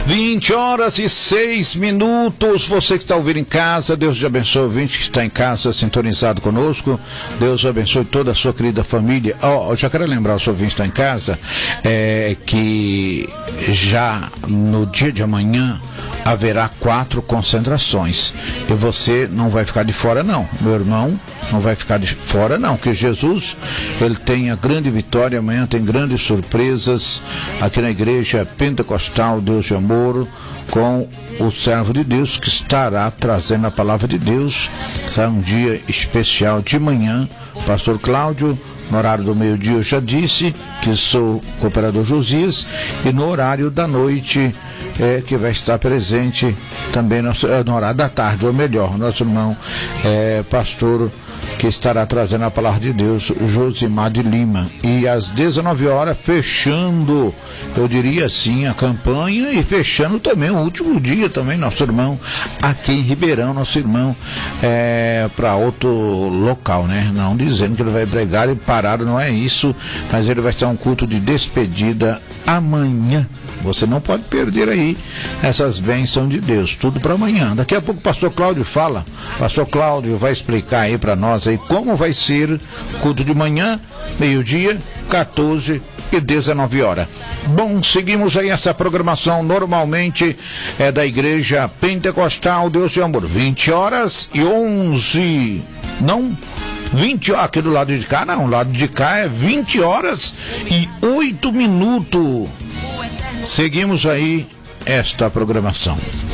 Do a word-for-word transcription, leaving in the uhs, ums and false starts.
vinte horas e seis minutos. Você que está ouvindo em casa, Deus te abençoe. O ouvinte que está em casa sintonizado conosco, Deus abençoe toda a sua querida família. Oh, eu já quero lembrar o seu ouvinte que está em casa é, que já no dia de amanhã haverá quatro concentrações e você não vai ficar de fora não, meu irmão, não vai ficar de fora não, que Jesus, ele tem a grande vitória. Amanhã tem grandes surpresas aqui na igreja Pentecostal Deus de Amor, com o servo de Deus que estará trazendo a palavra de Deus. Será um dia especial de manhã. Pastor Cláudio, no horário do meio-dia, eu já disse que sou cooperador Josias, e no horário da noite é, que vai estar presente também no, no horário da tarde, ou melhor, nosso irmão é, pastor que estará trazendo a palavra de Deus, Josimar de Lima. E às dezenove horas, fechando, eu diria assim, a campanha, e fechando também o último dia também, nosso irmão aqui em Ribeirão, nosso irmão é, para outro local, né? Não dizendo que ele vai pregar e parar, não é isso, mas ele vai estar um culto de despedida amanhã. Você não pode perder aí essas bênçãos de Deus, tudo para amanhã. Daqui a pouco o pastor Cláudio fala, pastor Cláudio vai explicar aí para nós aí como vai ser culto de manhã, meio-dia, quatorze e dezenove horas. Bom, seguimos aí essa programação normalmente é da igreja Pentecostal Deus de Amor, vinte horas e onze, não? vinte horas, aqui do lado de cá não, o lado de cá é vinte horas e oito minutos. Seguimos aí esta programação.